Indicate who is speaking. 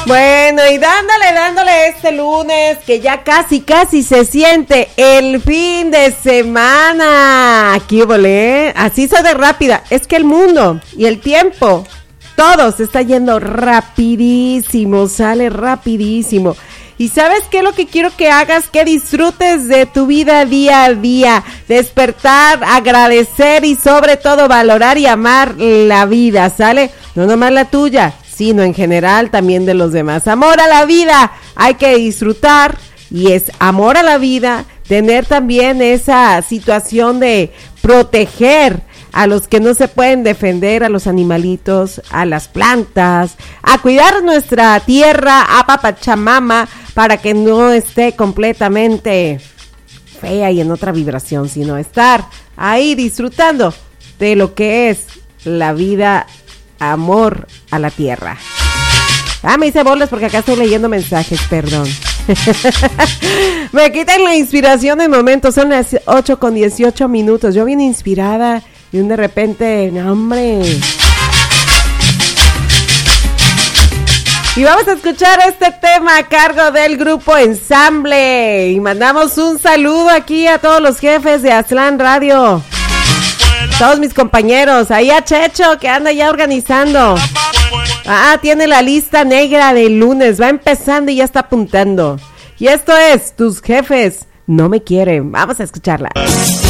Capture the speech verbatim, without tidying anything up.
Speaker 1: Bueno, y dándole, dándole este lunes, que ya casi, casi se siente el fin de semana. Aquí volé, así soy de rápida. Es que el mundo y el tiempo, todo se está yendo rapidísimo, sale rapidísimo. Y ¿sabes qué? Lo que quiero que hagas, que disfrutes de tu vida día a día, despertar, agradecer y sobre todo valorar y amar la vida, ¿sale? No nomás la tuya, sino en general también de los demás. Amor a la vida, hay que disfrutar y es amor a la vida, tener también esa situación de proteger a los que no se pueden defender, a los animalitos, a las plantas, a cuidar nuestra tierra, a Papachamama, para que no esté completamente fea y en otra vibración, sino estar ahí disfrutando de lo que es la vida, amor a la tierra. Ah, me hice bolas porque acá estoy leyendo mensajes, perdón. Me quitan la inspiración de momento, son las ocho con dieciocho minutos, yo bien inspirada y de repente, no, hombre. Y vamos a escuchar este tema a cargo del grupo Ensamble. Y mandamos un saludo aquí a todos los jefes de Aztlán Radio. Todos mis compañeros. Ahí a Checho que anda ya organizando. Ah, tiene la lista negra del lunes. Va empezando y ya está apuntando. Y esto es Tus Jefes No Me Quieren. Vamos a escucharla.